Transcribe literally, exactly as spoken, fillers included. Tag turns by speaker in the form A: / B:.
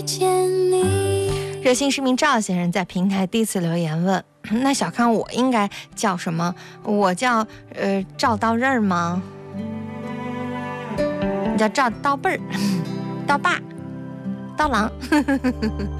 A: 热心市民赵先生在平台第一次留言问，那小康我应该叫什么？我叫呃赵刀刃吗？你叫赵刀背儿、刀把、刀郎。